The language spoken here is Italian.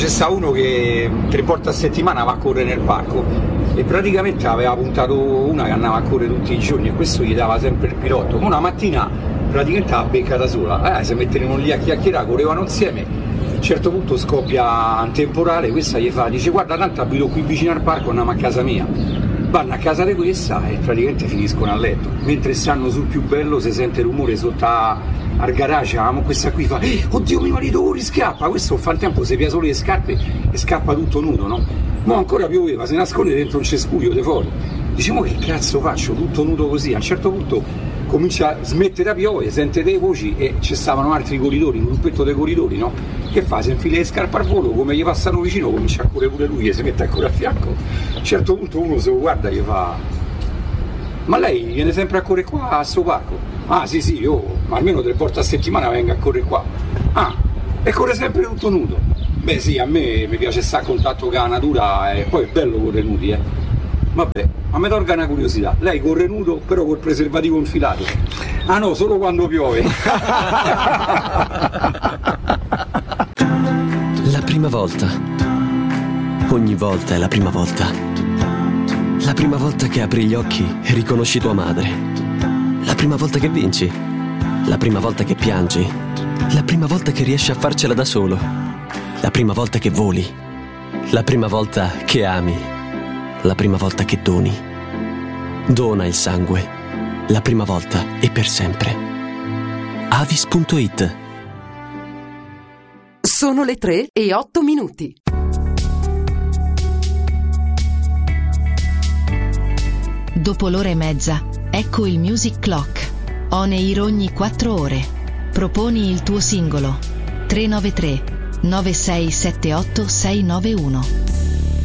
c'è sta uno che 3 volte a settimana va a correre nel parco e praticamente aveva puntato una che andava a correre tutti i giorni e questo gli dava sempre il pilotto. Una mattina praticamente la beccata sola, si mettevano lì a chiacchierare, correvano insieme. A un certo punto scoppia un temporale, questa gli fa, dice guarda tanto abito qui vicino al parco, andiamo a casa mia. Vanno a casa di questa e praticamente finiscono a letto. Mentre stanno sul più bello si sente rumore sotto al garage, questa qui fa oddio mio marito riscappa, questo fa il tempo, si pia solo le scarpe e scappa tutto nudo, no? Ma ancora pioveva, si nasconde dentro un cespuglio di fuori. Diciamo che cazzo faccio, tutto nudo così? A un certo punto comincia a smettere a piovere, sente delle voci e ci stavano altri corridori, un gruppetto dei corridori, no? Che fa? Si infila le scarpe al volo, come gli passano vicino comincia a correre pure lui e si mette ancora a fianco. A un certo punto uno se lo guarda e gli fa ma lei viene sempre a correre qua a sto parco? Ah sì io, ma almeno 3 volte a settimana vengo a correre qua. Ah, e corre sempre tutto nudo. Beh sì, a me mi piace stare a contatto con la natura e poi è bello correre nudi, Vabbè, ma mi tolga una curiosità, lei corre nudo però col preservativo infilato? Ah no, solo quando piove. La prima volta. Ogni volta è la prima volta. La prima volta che apri gli occhi e riconosci tua madre. La prima volta che vinci. La prima volta che piangi. La prima volta che riesci a farcela da solo. La prima volta che voli. La prima volta che ami. La prima volta che doni. Dona il sangue. La prima volta e per sempre. Avis.it. Sono le 3:08. Dopo l'ora e mezza, ecco il Music Clock. On air ogni 4 ore. Proponi il tuo singolo. 393 9678 691.